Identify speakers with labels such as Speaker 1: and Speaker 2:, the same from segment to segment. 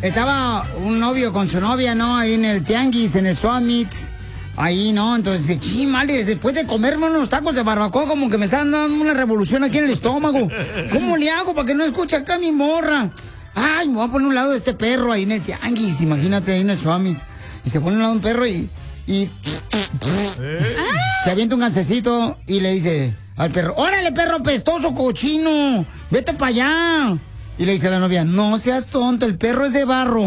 Speaker 1: estaba un novio con su novia, ¿no? Ahí en el tianguis, en el Summit. Ahí, ¿no? Entonces dice, chimales, después de comerme unos tacos de barbacoa, como que me están dando una revolución aquí en el estómago. ¿Cómo le hago para que no escuche acá mi morra? Ay, me voy a poner a un lado de este perro ahí en el tianguis, imagínate, ahí en el Summit. Y se pone a un lado un perro y se avienta un gansecito y le dice al perro, órale, perro pestoso, cochino, vete para allá. Y le dice a la novia, no seas tonto, el perro es de barro.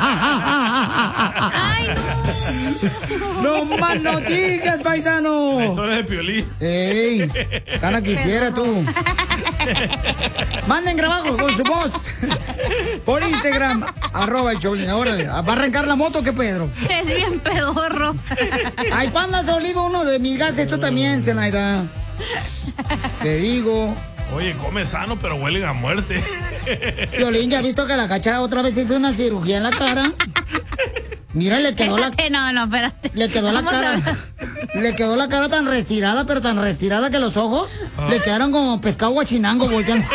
Speaker 2: Ay,
Speaker 1: no más no digas, paisano.
Speaker 3: La historia de Piolín.
Speaker 1: Ey, Tana quisiera tú. Manden trabajo con su voz por Instagram, @el Órale, ¿va a arrancar la moto qué, Pedro?
Speaker 2: Es bien pedorro.
Speaker 1: Ay, ¿cuándo has olido uno de mis gases? Tú también, Zenaida. Te digo.
Speaker 3: Oye, come sano, pero huelen a muerte.
Speaker 1: Piolín, ¿ya has visto que la Cacha otra vez hizo una cirugía en la cara? Mira, le quedó
Speaker 2: espérate, espérate.
Speaker 1: Le quedó la cara. Le quedó la cara tan retirada, pero tan retirada que los ojos le quedaron como pescado guachinango volteando.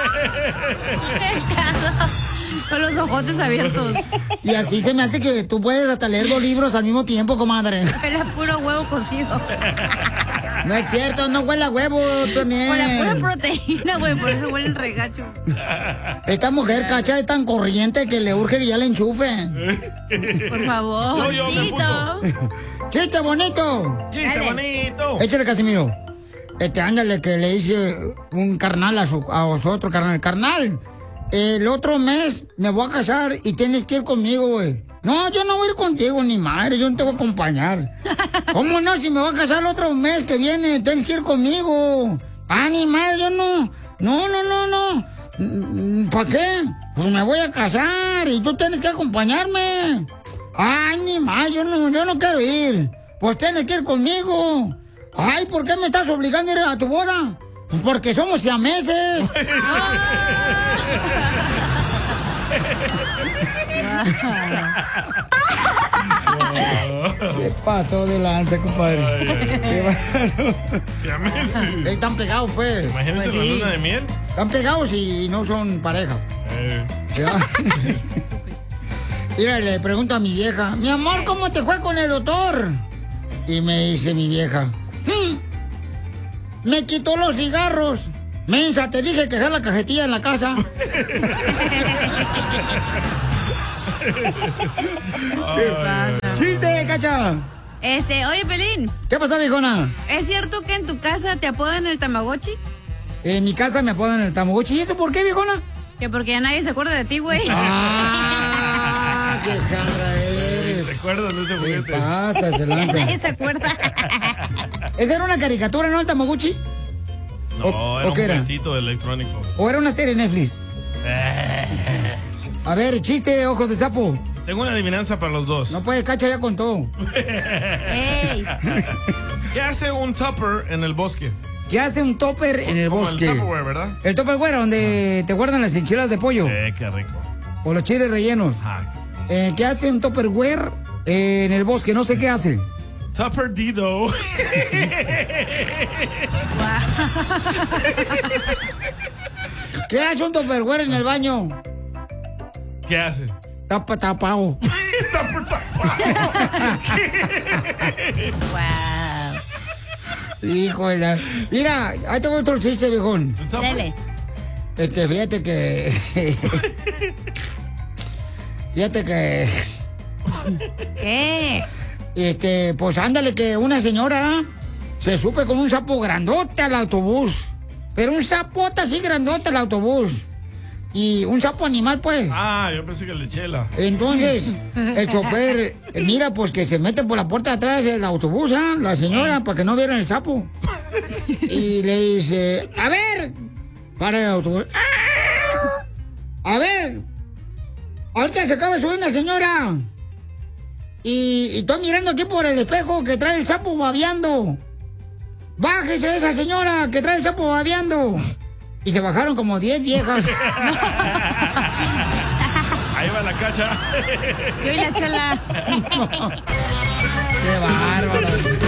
Speaker 2: Pescado. Con los ojotes abiertos.
Speaker 1: Y así se me hace que tú puedes hasta leer 2 libros al mismo tiempo, comadre.
Speaker 2: Huele a puro huevo cocido.
Speaker 1: No es cierto, no huele a huevo también.
Speaker 2: Huele a pura proteína, güey, por eso huele el regacho.
Speaker 1: Esta mujer, Cacha, es tan corriente que le urge que ya le enchufen.
Speaker 2: Por favor,
Speaker 1: ¡Chiste bonito!
Speaker 3: ¡Chiste bonito!
Speaker 1: Échale, Casimiro. Ándale, que le hice un carnal a su otro carnal. Carnal, el otro mes me voy a casar y tienes que ir conmigo, güey. No, yo no voy a ir contigo, ni madre, yo no te voy a acompañar. ¿Cómo no? Si me voy a casar el otro mes que viene, tienes que ir conmigo. Ah, ni madre, yo no. No. ¿Para qué? Pues me voy a casar y tú tienes que acompañarme. Ay, ni más, yo no quiero ir. Pues tienes que ir conmigo. Ay, ¿por qué me estás obligando a ir a tu boda? Pues porque somos siameses. Se pasó de lanza, compadre.
Speaker 3: Siameses.
Speaker 1: Están pegados, pues.
Speaker 3: Imagínense la luna de miel.
Speaker 1: Están pegados y no son pareja. Mira, le pregunto a mi vieja, mi amor, ¿cómo te fue con el doctor? Y me dice mi vieja, me quitó los cigarros. Mensa, te dije que dejar la cajetilla en la casa. ¡Chiste, Cacha!
Speaker 2: Oye, Pelín.
Speaker 1: ¿Qué pasó, viejona?
Speaker 2: ¿Es cierto que en tu casa te apodan el Tamagotchi?
Speaker 1: En mi casa me apodan el Tamagotchi. ¿Y eso por qué, viejona?
Speaker 2: Que porque ya nadie se acuerda de ti, güey.
Speaker 1: ¡Ah! ¡Qué jandra eres!
Speaker 3: ¿Te acuerdas de ese juguete?
Speaker 1: ¿Qué pasas de lanza?
Speaker 2: Nadie se acuerda.
Speaker 1: ¿Esa era una caricatura, no, el Tamagotchi?
Speaker 3: No, era un juguetito electrónico.
Speaker 1: ¿O era una serie de Netflix? A ver, chiste, ojos de sapo.
Speaker 3: Tengo una adivinanza para los dos.
Speaker 1: No puede, Cacha ya contó.
Speaker 2: Ey.
Speaker 3: ¿Qué hace un tupper en el bosque?
Speaker 1: ¿Qué hace un topper en el bosque?
Speaker 3: El Tupperware, ¿verdad?
Speaker 1: El Tupperware, donde te guardan las enchiladas de pollo.
Speaker 3: Qué rico.
Speaker 1: O los chiles rellenos. ¿Qué hace un Tupperware en el bosque? No sé qué hace.
Speaker 3: Tupper Dido.
Speaker 1: ¿Qué hace un Tupperware en el baño?
Speaker 3: ¿Qué hace?
Speaker 1: Tapa tapao.
Speaker 2: Wow.
Speaker 1: Híjole. Mira, ahí tengo otro chiste, viejón.
Speaker 2: Dale.
Speaker 1: Fíjate que...
Speaker 2: ¿Qué?
Speaker 1: Pues ándale que una señora se sube con un sapo grandote al autobús. Pero un sapote así grandote al autobús. Y un sapo animal, pues.
Speaker 3: Ah, yo pensé que le chela.
Speaker 1: Entonces, el chofer, mira, pues que se mete por la puerta de atrás del autobús, ¿ah? La señora, para que no vieran el sapo. Y le dice, a ver, para el autobús. A ver, ahorita se acaba de subir una señora. Y estoy mirando aquí por el espejo que trae el sapo babeando. Bájese esa señora que trae el sapo babeando. Y se bajaron como 10 viejas.
Speaker 3: Ahí va la Cacha.
Speaker 2: Yo y la Chela.
Speaker 1: ¡Qué bárbaro!